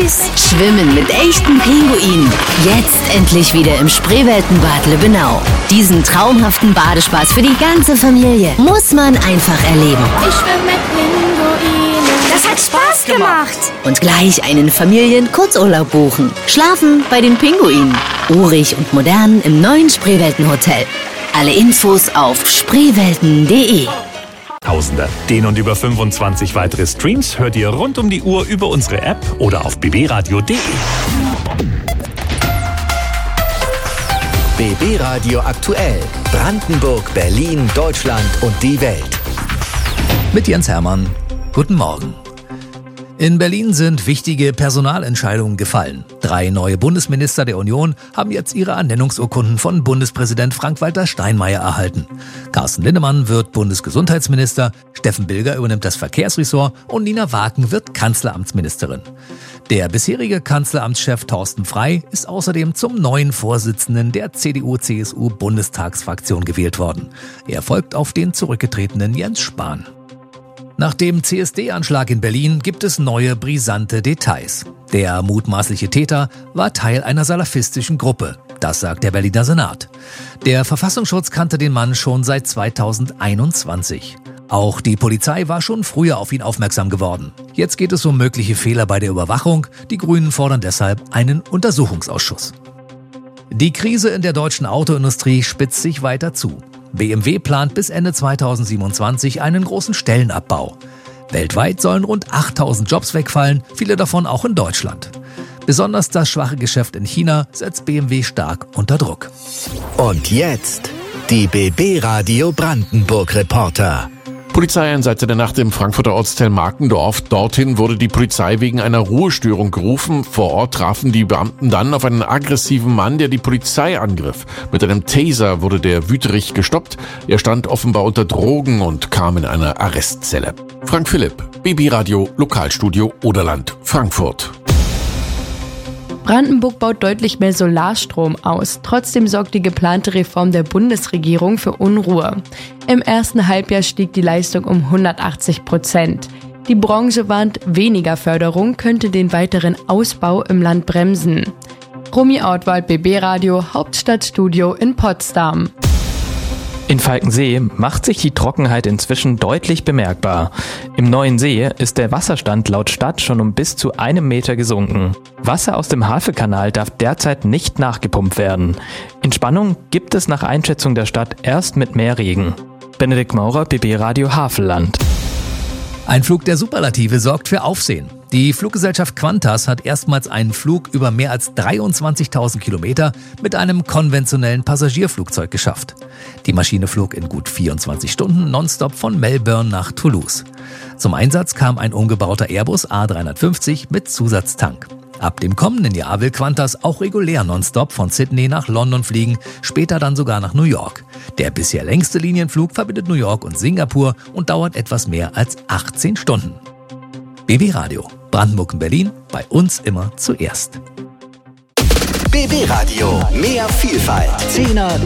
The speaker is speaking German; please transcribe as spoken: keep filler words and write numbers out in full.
süß. Schwimmen mit echten Pinguinen. Jetzt endlich wieder im Spreeweltenbad Lübbenau. Diesen traumhaften Badespaß für die ganze Familie muss man einfach erleben. Ich schwimme mit Pinguinen. Das hat Spaß gemacht. Und gleich einen Familien-Kurzurlaub buchen. Schlafen bei den Pinguinen. Urig und modern im neuen Spreeweltenhotel. Alle Infos auf spreewelten punkt de. Tausender. Den und über fünfundzwanzig weitere Streams hört ihr rund um die Uhr über unsere App oder auf b b radio punkt de. B B Radio aktuell. Brandenburg, Berlin, Deutschland und die Welt. Mit Jens Hermann. Guten Morgen. In Berlin sind wichtige Personalentscheidungen gefallen. Drei neue Bundesminister der Union haben jetzt ihre Ernennungsurkunden von Bundespräsident Frank-Walter Steinmeier erhalten. Carsten Linnemann wird Bundesgesundheitsminister, Steffen Bilger übernimmt das Verkehrsressort und Nina Waken wird Kanzleramtsministerin. Der bisherige Kanzleramtschef Thorsten Frey ist außerdem zum neuen Vorsitzenden der C D U C S U-Bundestagsfraktion gewählt worden. Er folgt auf den zurückgetretenen Jens Spahn. Nach dem C S D-Anschlag in Berlin gibt es neue brisante Details. Der mutmaßliche Täter war Teil einer salafistischen Gruppe. Das sagt der Berliner Senat. Der Verfassungsschutz kannte den Mann schon seit zweitausendeinundzwanzig. Auch die Polizei war schon früher auf ihn aufmerksam geworden. Jetzt geht es um mögliche Fehler bei der Überwachung. Die Grünen fordern deshalb einen Untersuchungsausschuss. Die Krise in der deutschen Autoindustrie spitzt sich weiter zu. B M W plant bis Ende zweitausendsiebenundzwanzig einen großen Stellenabbau. Weltweit sollen rund achttausend Jobs wegfallen, viele davon auch in Deutschland. Besonders das schwache Geschäft in China setzt B M W stark unter Druck. Und jetzt die B B Radio Brandenburg Reporter. Polizeieinsätze der Nacht im Frankfurter Ortsteil Markendorf. Dorthin wurde die Polizei wegen einer Ruhestörung gerufen. Vor Ort trafen die Beamten dann auf einen aggressiven Mann, der die Polizei angriff. Mit einem Taser wurde der wüterich gestoppt. Er stand offenbar unter Drogen und kam in eine Arrestzelle. Frank Philipp, B B Radio, Lokalstudio Oderland, Frankfurt. Brandenburg baut deutlich mehr Solarstrom aus. Trotzdem sorgt die geplante Reform der Bundesregierung für Unruhe. Im ersten Halbjahr stieg die Leistung um hundertachtzig Prozent. Die Branche warnt, weniger Förderung könnte den weiteren Ausbau im Land bremsen. Romy Ortwald, B B Radio, Hauptstadtstudio in Potsdam. In Falkensee macht sich die Trockenheit inzwischen deutlich bemerkbar. Im neuen See ist der Wasserstand laut Stadt schon um bis zu einem Meter gesunken. Wasser aus dem Havelkanal darf derzeit nicht nachgepumpt werden. Entspannung gibt es nach Einschätzung der Stadt erst mit mehr Regen. Benedikt Maurer, B B Radio Havelland. Ein Flug der Superlative sorgt für Aufsehen. Die Fluggesellschaft Qantas hat erstmals einen Flug über mehr als dreiundzwanzigtausend Kilometer mit einem konventionellen Passagierflugzeug geschafft. Die Maschine flog in gut vierundzwanzig Stunden nonstop von Melbourne nach Toulouse. Zum Einsatz kam ein umgebauter Airbus A dreihundertfünfzig mit Zusatztank. Ab dem kommenden Jahr will Qantas auch regulär nonstop von Sydney nach London fliegen, später dann sogar nach New York. Der bisher längste Linienflug verbindet New York und Singapur und dauert etwas mehr als achtzehn Stunden. B B Radio, Brandenburg und Berlin, bei uns immer zuerst. B B Radio, mehr Vielfalt. Zehner